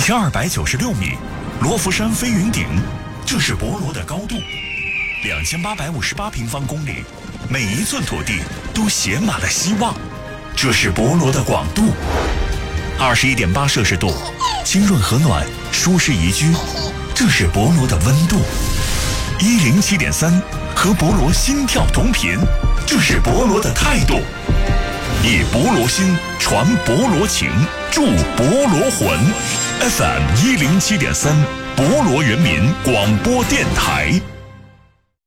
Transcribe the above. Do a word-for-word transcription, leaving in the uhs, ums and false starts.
千二百九十六米，罗浮山飞云顶，这是博罗的高度；两千八百五十八平方公里，每一寸土地都写满了希望，这是博罗的广度；二十一点八摄氏度，清润和暖，舒适宜居，这是博罗的温度；一零七点三，和博罗心跳同频，这是博罗的态度。以博罗心传博罗情，助博罗魂。F M 一零七点三，博罗人民广播电台。